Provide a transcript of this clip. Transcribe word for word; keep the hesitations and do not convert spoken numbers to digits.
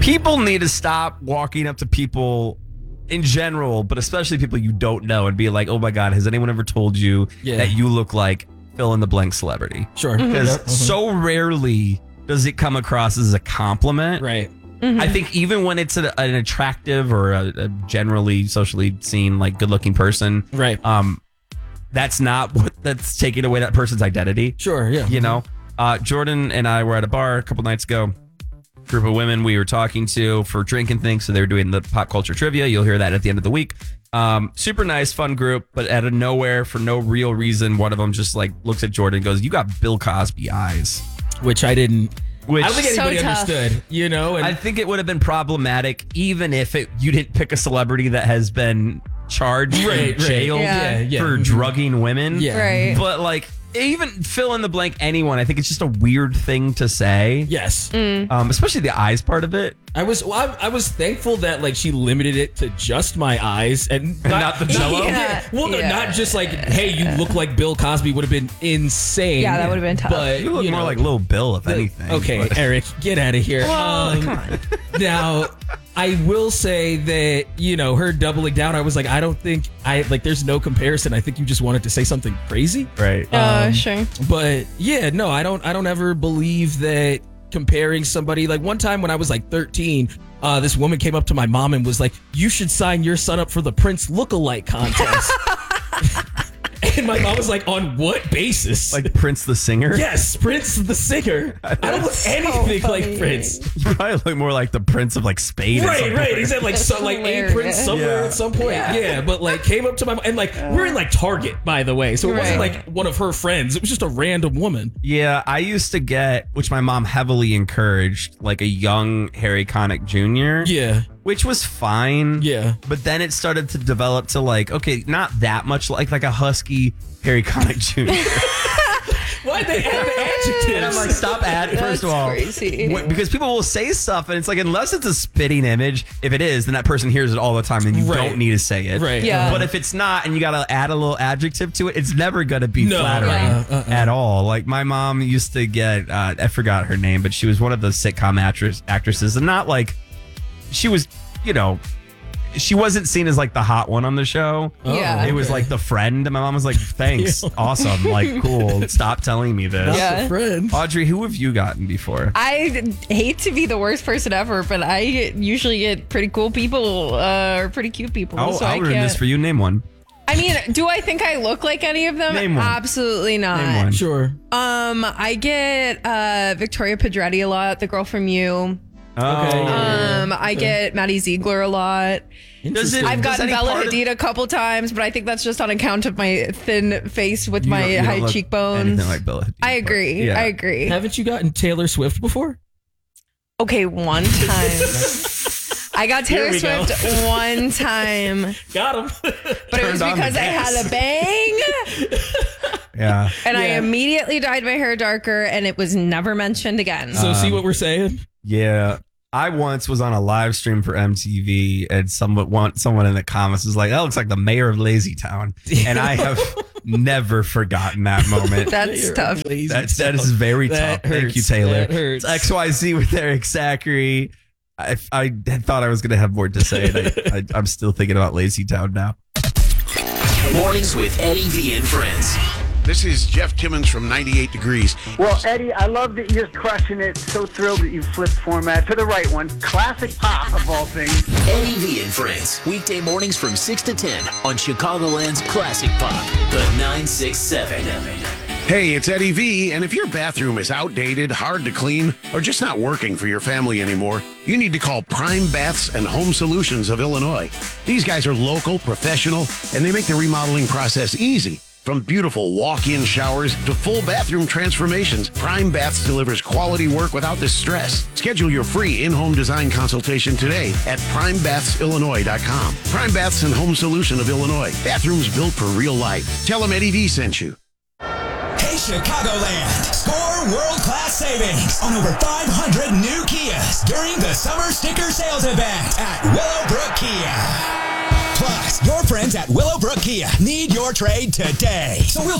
People need to stop walking up to people in general, but especially people you don't know and be like, oh my God, has anyone ever told you yeah. that you look like fill in the blank celebrity? Sure. Because Mm-hmm. so rarely does it come across as a compliment. Right. Mm-hmm. I think even when it's a, an attractive or a, a generally socially seen, like good looking person, right? Um, that's not what that's taking away that person's identity. Sure. Yeah. You know, uh, Jordan and I were at a bar a couple nights ago. Group of women we were talking to for drinking things. So they were doing the pop culture trivia. You'll hear that at the end of the week. Um, super nice, fun group, but out of nowhere, for no real reason, one of them just like looks at Jordan and goes, "You got Bill Cosby eyes," which I didn't. Which, I don't think anybody so understood, you know? And I think it would have been problematic even if it you didn't pick a celebrity that has been charged right, and jailed right. Yeah. Yeah, yeah. for Mm-hmm. drugging women. Yeah. Right. But like, even fill in the blank anyone, I think it's just a weird thing to say. Yes. Um, especially the eyes part of it. I was well, I, I was thankful that like she limited it to just my eyes and not, not the jello? Yeah. Well, no, Yeah. not just like, hey, you look like Bill Cosby would have been insane. Yeah, that would have been tough. But You look you more know, like Lil Bill, if anything. Okay, but- Eric, get out of here. Well, Um, come on. Now, I will say that, you know, her doubling down, I was like, I don't think I like there's no comparison. I think you just wanted to say something crazy. Right. Uh, Um, sure. But yeah, no, I don't I don't ever believe that comparing somebody. Like one time when I was like thirteen, uh, this woman came up to my mom and was like, "You should sign your son up for the Prince lookalike contest." And my mom was like, "On what basis?" Like Prince the singer? yes, Prince the singer. I don't look anything funny. like Prince. You probably look more like the Prince of like Spain. or Right, something. right. He said like so, like a hilarious. Prince somewhere Yeah. at some point. Yeah. Yeah. but like came up to my and like we're in like Target, by the way, so it wasn't Right. like one of her friends. It was just a random woman. Yeah, I used to get, which my mom heavily encouraged, like a young Harry Connick Junior Yeah, Which was fine. yeah. But then it started to develop to like, okay, not that much like like a husky Harry Connick Junior Why'd they add the adjectives? And I'm like, stop adding. First of That's all, crazy. wh- because people will say stuff, and it's like, unless it's a spitting image, if it is, then that person hears it all the time, and you Right. don't need to say it. Right. Yeah. But if it's not, and you got to add a little adjective to it, it's never going to be No. flattering Uh, uh, uh. at all. Like my mom used to get, uh, I forgot her name, but she was one of the sitcom actress actresses, and not like she was, you know. She wasn't seen as like the hot one on the show. Yeah. It was like the friend. And my mom was like, thanks. Awesome. Like, cool. Stop telling me this. Yeah. friend. Audrey, who have you gotten before? I hate to be the worst person ever, but I usually get pretty cool people uh, or pretty cute people. I'll, so I'll I ruin can't. this for you. Name one. I mean, do I think I look like any of them? Name one. Absolutely not. Name one. Sure. Um, I get uh, Victoria Pedretti a lot, the girl from You. Oh. Okay. Um, I get Maddie Ziegler a lot. Does it- I've does gotten any Bella part of- Hadid a couple times, but I think that's just on account of my thin face with You my don't- you don't high look cheekbones. anything like Bella Hadid, I but- agree. yeah. I agree. Haven't you gotten Taylor Swift before? Okay, one time. I got Taylor Here we go. Swift one time, Got him. but it was Turned on the because I gas. had a bang Yeah. and I Yeah. immediately dyed my hair darker and it was never mentioned again. so see Um, what we're saying? Yeah. I once was on a live stream for M T V, and someone want someone in the comments was like, "That looks like the mayor of Lazy Town," and I have never forgotten that moment. That's tough. That's that is very That tough. Thank you, hurts. Taylor. That hurts. It's X Y Z with Eric Zachary. I, I had thought I was going to have more to say. And I, I, I'm still thinking about Lazy Town now. Mornings with Eddie V and Friends. This is Jeff Timmons from ninety-eight Degrees. Well, Eddie, I love that you're crushing it. So thrilled that you flipped format to the right one. Classic pop of all things. Eddie V and Friends. Weekday mornings from six to ten on Chicagoland's Classic Pop, the nine six seven. Hey, it's Eddie V, and if your bathroom is outdated, hard to clean, or just not working for your family anymore, you need to call Prime Baths and Home Solutions of Illinois. These guys are local, professional, and they make the remodeling process easy. From beautiful walk-in showers to full bathroom transformations, Prime Baths delivers quality work without the stress. Schedule your free in-home design consultation today at prime baths illinois dot com. Prime Baths and Home Solution of Illinois. Bathrooms built for real life. Tell them Eddie V sent you. Hey, Chicagoland! Score world-class savings on over five hundred new Kias during the Summer Sticker Sales Event at Willowbrook Kia. Plus, your friends at Willowbrook Kia need your trade today. So we'll